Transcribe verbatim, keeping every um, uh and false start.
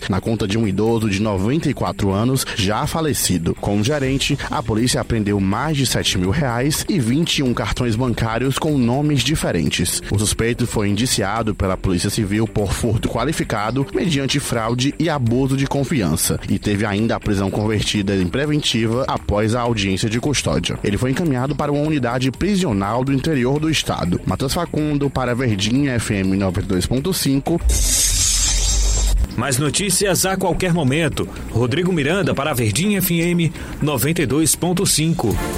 na conta de um idoso de noventa e quatro anos já falecido. Com o gerente, a polícia apreendeu mais de sete mil reais e vinte e um cartões bancários com nomes diferentes. O suspeito foi indiciado pela Polícia Civil por furto qualificado mediante fraude e abuso de confiança e teve ainda a prisão convertida em preventiva após a audiência de custódia. Ele foi encaminhado para uma unidade prisional do interior do estado. Matheus Facundo para Verdinha F M noventa e dois ponto cinco. Mais notícias a qualquer momento. Rodrigo Miranda para Verdinha F M noventa e dois ponto cinco.